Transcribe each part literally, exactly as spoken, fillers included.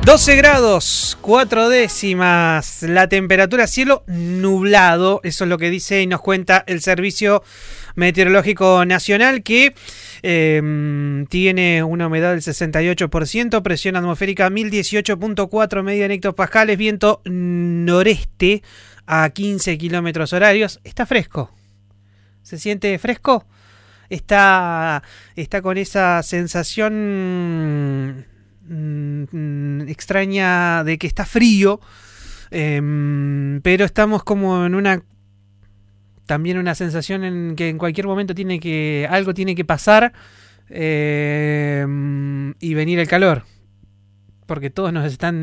doce grados, cuatro décimas, la temperatura, cielo nublado, eso es lo que dice y nos cuenta el Servicio Meteorológico Nacional, que eh, tiene una humedad del sesenta y ocho por ciento, presión atmosférica mil dieciocho punto cuatro media en hectopascales, viento noreste a quince kilómetros horarios. Está fresco, ¿se siente fresco? Está, está con esa sensación extraña de que está frío, eh, pero estamos como en una también una sensación en que en cualquier momento tiene que algo tiene que pasar eh, y venir el calor, porque todos nos están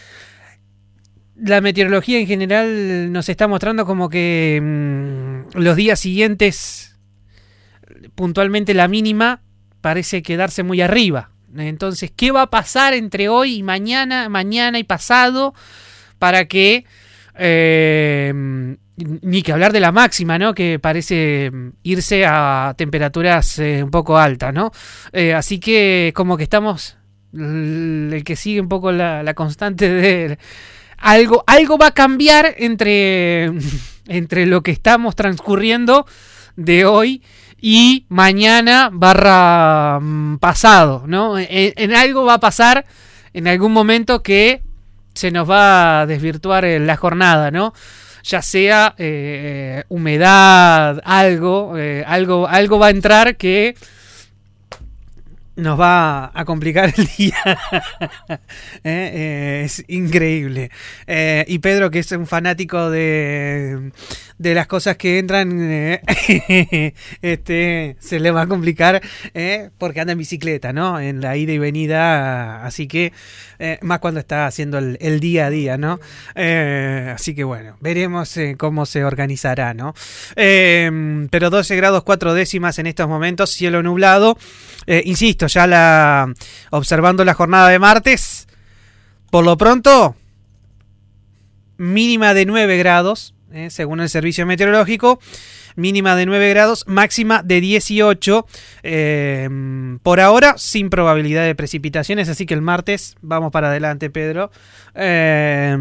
la meteorología en general nos está mostrando como que mmm, los días siguientes puntualmente la mínima parece quedarse muy arriba. Entonces, ¿qué va a pasar entre hoy y mañana, mañana y pasado para que, eh, ni que hablar de la máxima, ¿no? Que parece irse a temperaturas eh, un poco altas, ¿no? Eh, así que como que estamos, el que sigue un poco la, la constante de algo, algo va a cambiar entre, entre lo que estamos transcurriendo de hoy y mañana barra mm, pasado, ¿no? En, en algo va a pasar en algún momento que se nos va a desvirtuar la jornada, ¿no? Ya sea eh, humedad, algo, eh, algo, algo va a entrar que nos va a complicar el día. ¿Eh? Eh, es increíble. Eh, y Pedro, que es un fanático de, de las cosas que entran, eh, este, se le va a complicar eh, porque anda en bicicleta, ¿no? En la ida y venida. Así que, eh, más cuando está haciendo el, el día a día, ¿no? Eh, así que bueno, veremos eh, cómo se organizará, ¿no? Eh, pero doce grados cuatro décimas en estos momentos, cielo nublado. Eh, insisto, ya la observando la jornada de martes, por lo pronto, mínima de nueve grados, eh, según el servicio meteorológico, mínima de nueve grados, máxima de dieciocho, eh, por ahora sin probabilidad de precipitaciones, así que el martes vamos para adelante, Pedro. Eh,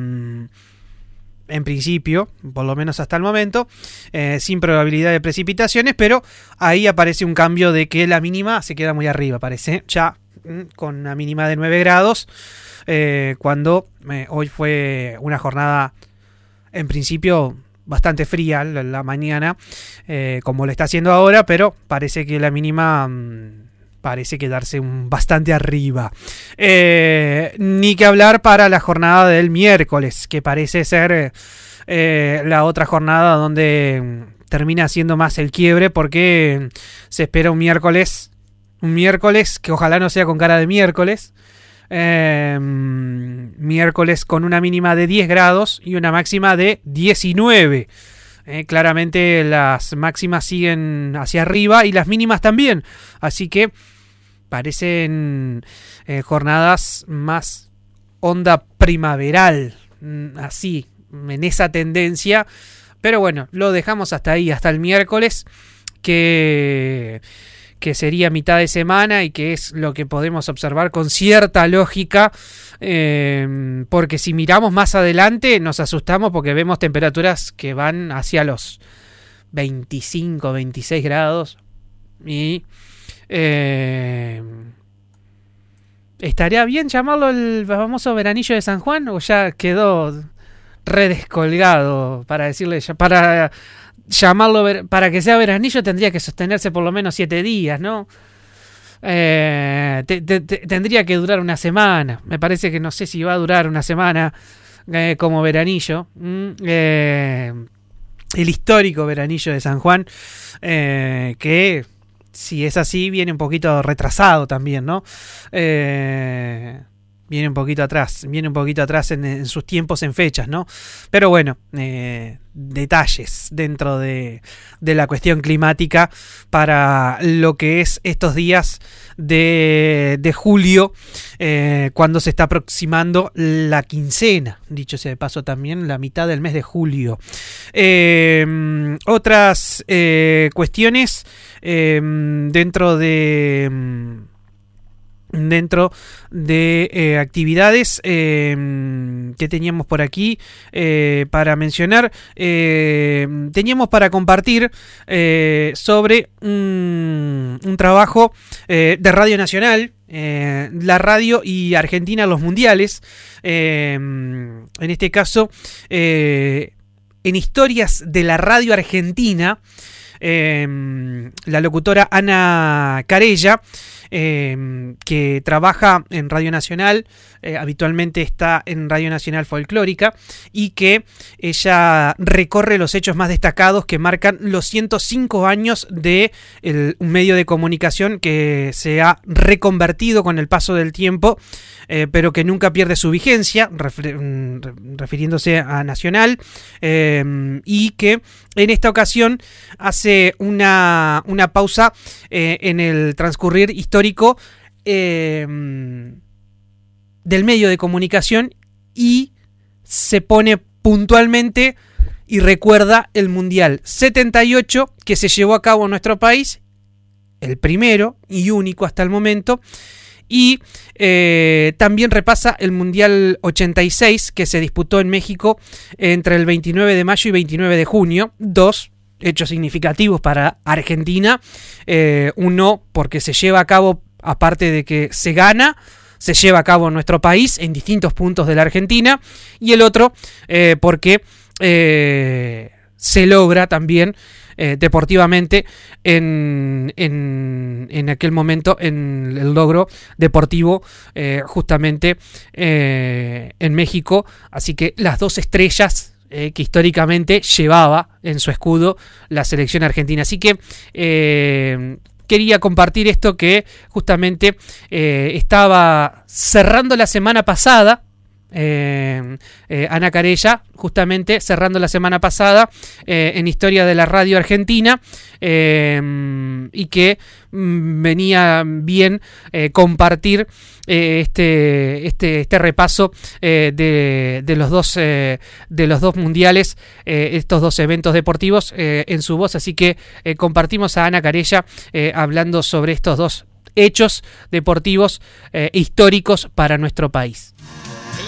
En principio, por lo menos hasta el momento, eh, sin probabilidad de precipitaciones, pero ahí aparece un cambio de que la mínima se queda muy arriba, parece, ya mm, con una mínima de nueve grados, eh, cuando eh, hoy fue una jornada, en principio, bastante fría la, la mañana, eh, como lo está haciendo ahora, pero parece que la mínima... Mm, parece quedarse un, bastante arriba. Eh, ni que hablar para la jornada del miércoles, que parece ser eh, la otra jornada donde termina siendo más el quiebre, porque se espera un miércoles, un miércoles que ojalá no sea con cara de miércoles, eh, miércoles con una mínima de diez grados y una máxima de diecinueve. Eh, claramente las máximas siguen hacia arriba y las mínimas también, así que parecen eh, jornadas más onda primaveral, así, en esa tendencia, pero bueno, lo dejamos hasta ahí, hasta el miércoles, que, que sería mitad de semana y que es lo que podemos observar con cierta lógica, eh, porque si miramos más adelante nos asustamos porque vemos temperaturas que van hacia los veinticinco, veintiséis grados y eh, ¿estaría bien llamarlo el famoso veranillo de San Juan o ya quedó redescolgado? Para decirle, para llamarlo, para que sea veranillo tendría que sostenerse por lo menos siete días, ¿no? Eh, te, te, te, tendría que durar una semana. Me parece que no sé si va a durar una semana eh, como veranillo. Mm, eh, el histórico veranillo de San Juan, eh, que si es así viene un poquito retrasado también, ¿no? Eh, viene un poquito atrás, viene un poquito atrás en, en sus tiempos, en fechas, ¿no? Pero bueno, eh, detalles dentro de, de la cuestión climática para lo que es estos días de, de julio, eh, cuando se está aproximando la quincena, dicho sea de paso también, la mitad del mes de julio. Eh, otras eh, cuestiones eh, dentro de... dentro de eh, actividades eh, que teníamos por aquí eh, para mencionar, eh, teníamos para compartir eh, sobre un, un trabajo eh, de Radio Nacional, eh, la radio y Argentina los mundiales, eh, en este caso eh, en historias de la radio argentina. Eh, la locutora Ana Carella, eh, que trabaja en Radio Nacional, eh, habitualmente está en Radio Nacional Folclórica, y que ella recorre los hechos más destacados que marcan los ciento cinco años de el, un medio de comunicación que se ha reconvertido con el paso del tiempo, eh, pero que nunca pierde su vigencia, refer, refiriéndose a Nacional, eh, y que en esta ocasión hace una, una pausa eh, en el transcurrir histórico eh, del medio de comunicación y se pone puntualmente y recuerda el Mundial setenta y ocho que se llevó a cabo en nuestro país, el primero y único hasta el momento, y eh, también repasa el Mundial ochenta y seis que se disputó en México entre el veintinueve de mayo y veintinueve de junio, dos hechos significativos para Argentina, eh, uno porque se lleva a cabo, aparte de que se gana, se lleva a cabo en nuestro país, en distintos puntos de la Argentina, y el otro eh, porque eh, se logra también eh, deportivamente en, en, en aquel momento, en el logro deportivo eh, justamente eh, en México, así que las dos estrellas Eh, que históricamente llevaba en su escudo la selección argentina. Así que eh, quería compartir esto que justamente eh, estaba cerrando la semana pasada, eh, eh, Ana Carella, justamente cerrando la semana pasada eh, en Historia de la Radio Argentina, eh, y que mm, venía bien eh, compartir eh, este, este, este repaso eh, de, de los dos eh, de los dos mundiales, eh, estos dos eventos deportivos eh, en su voz. Así que eh, compartimos a Ana Carella eh, hablando sobre estos dos hechos deportivos eh, históricos para nuestro país.